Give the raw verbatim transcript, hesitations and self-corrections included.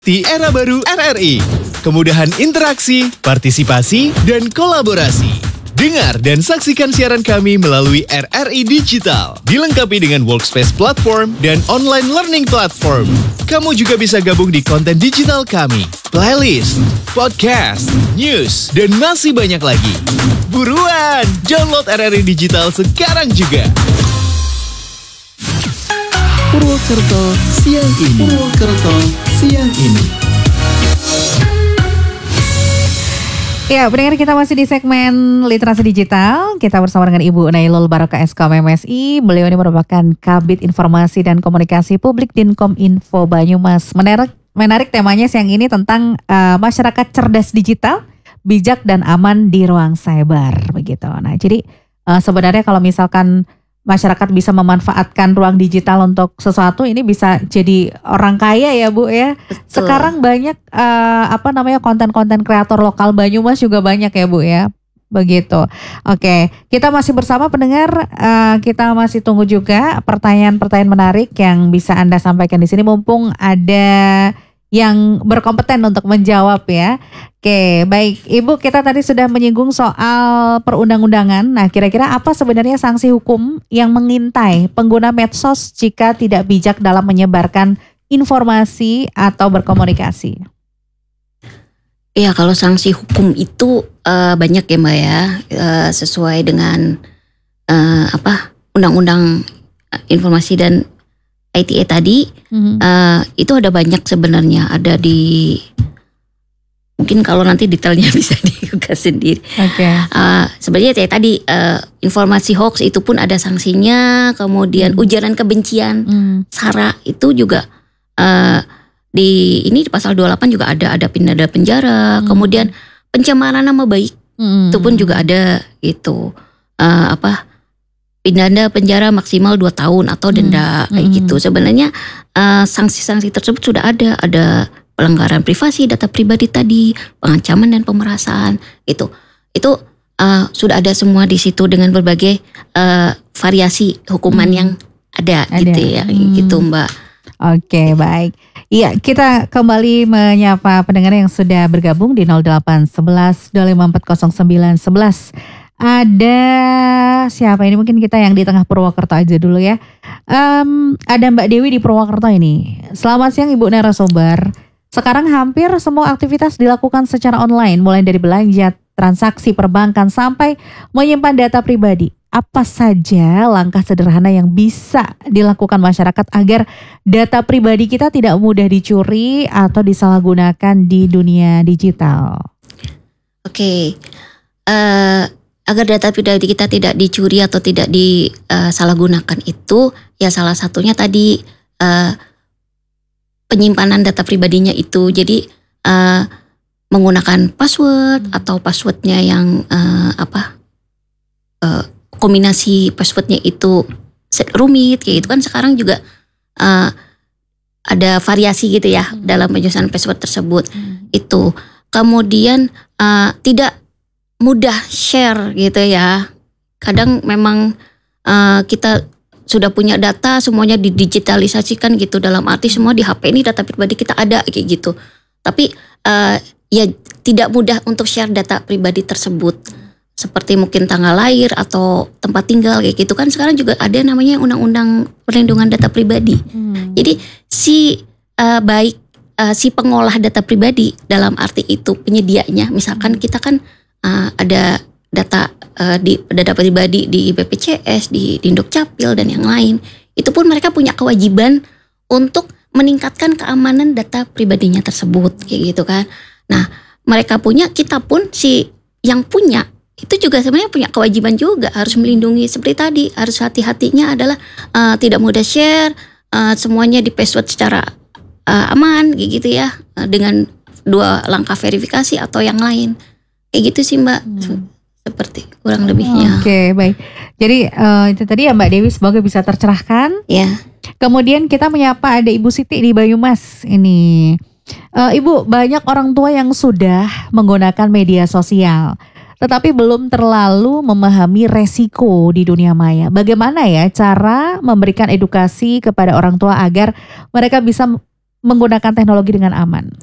Di era baru R R I, kemudahan interaksi, partisipasi, dan kolaborasi. Dengar dan saksikan siaran kami melalui R R I Digital, dilengkapi dengan workspace platform dan online learning platform. Kamu juga bisa gabung di konten digital kami, playlist, podcast, news, dan masih banyak lagi. Buruan, download R R I Digital sekarang juga. Purwokerto siang ini. Purwokerto siang ini. Ya, pendengar, kita masih di segmen literasi digital. Kita bersama dengan Ibu Nailul Barokah S K M M S I. Beliau ini merupakan Kabid Informasi dan Komunikasi Publik Dinkominfo Banyumas. Menarik, menarik temanya siang ini tentang uh, masyarakat cerdas digital, bijak dan aman di ruang cyber, begitu. Nah, jadi uh, sebenarnya kalau misalkan masyarakat bisa memanfaatkan ruang digital untuk sesuatu, ini bisa jadi orang kaya ya Bu ya. Betul. Sekarang banyak uh, apa namanya konten-konten kreator lokal Banyumas juga banyak ya Bu ya. Begitu. Oke, kita masih bersama pendengar, uh, kita masih tunggu juga pertanyaan-pertanyaan menarik yang bisa Anda sampaikan di sini mumpung ada yang berkompeten untuk menjawab ya. Oke, baik Ibu, kita tadi sudah menyinggung soal perundang-undangan. Nah, kira-kira apa sebenarnya sanksi hukum yang mengintai pengguna medsos jika tidak bijak dalam menyebarkan informasi atau berkomunikasi? Iya, kalau sanksi hukum itu uh, banyak ya Mbak ya, uh, sesuai dengan uh, apa Undang-Undang Informasi dan I T E tadi, mm-hmm. uh, itu ada banyak sebenarnya, ada di mungkin kalau nanti detailnya bisa dibuka sendiri. Oke. Okay. Uh, sebenarnya kayak tadi uh, informasi hoax itu pun ada sanksinya, kemudian mm. ujaran kebencian, mm. sara itu juga uh, di ini di pasal dua puluh delapan juga ada ada pidana penjara, mm. kemudian pencemaran nama baik mm. itu pun juga ada gitu, uh, apa? Pidana penjara maksimal dua tahun atau denda hmm. kayak hmm. gitu. Sebenarnya uh, sanksi-sanksi tersebut sudah ada. Ada pelanggaran privasi data pribadi tadi, pengancaman dan pemerasan itu. Itu uh, sudah ada semua di situ dengan berbagai uh, variasi hukuman hmm. yang ada, ada gitu ya, hmm. gitu Mbak. Oke, baik. Iya, kita kembali menyapa pendengar yang sudah bergabung di nol delapan satu satu dua lima empat nol sembilan satu satu. Ada siapa ini, mungkin kita yang di tengah Purwokerto aja dulu ya. Um, ada Mbak Dewi di Purwokerto ini. Selamat siang Ibu narasumber. Sekarang hampir semua aktivitas dilakukan secara online, mulai dari belanja, transaksi perbankan sampai menyimpan data pribadi. Apa saja langkah sederhana yang bisa dilakukan masyarakat agar data pribadi kita tidak mudah dicuri atau disalahgunakan di dunia digital? Oke. Okay. Uh... Agar data pribadi kita tidak dicuri atau tidak disalahgunakan uh, itu, ya salah satunya tadi uh, penyimpanan data pribadinya itu. Jadi uh, menggunakan password atau passwordnya yang uh, apa uh, kombinasi passwordnya itu rumit kayak gitu kan. Sekarang juga uh, ada variasi gitu ya hmm. dalam penyusunan password tersebut. Hmm. Itu kemudian uh, tidak mudah share gitu ya. Kadang memang uh, kita sudah punya data, semuanya didigitalisasikan gitu, dalam arti semua di H P ini data pribadi kita ada kayak gitu. Tapi uh, ya tidak mudah untuk share data pribadi tersebut, seperti mungkin tanggal lahir atau tempat tinggal kayak gitu kan. Sekarang juga ada namanya Undang-Undang Perlindungan Data Pribadi. Hmm. Jadi si uh, baik uh, si pengolah data pribadi dalam arti itu penyedianya, misalkan kita kan Uh, ada data uh, di data pribadi di B P C S, di Dinduk Capil dan yang lain. Itu pun mereka punya kewajiban untuk meningkatkan keamanan data pribadinya tersebut kayak gitu kan. Nah, mereka punya, kita pun si yang punya itu juga sebenarnya punya kewajiban juga, harus melindungi seperti tadi, harus hati-hatinya adalah uh, tidak mudah share, uh, semuanya di password secara uh, aman kayak gitu ya, uh, dengan dua langkah verifikasi atau yang lain. Kayak gitu sih Mbak, hmm. seperti kurang lebihnya. Oke, okay, baik. Jadi uh, itu tadi ya Mbak Dewi, semoga bisa tercerahkan. Ya. Kemudian kita menyapa ada Ibu Siti di Banyumas ini. Uh, Ibu, banyak orang tua yang sudah menggunakan media sosial, tetapi belum terlalu memahami resiko di dunia maya. Bagaimana ya cara memberikan edukasi kepada orang tua agar mereka bisa menggunakan teknologi dengan aman?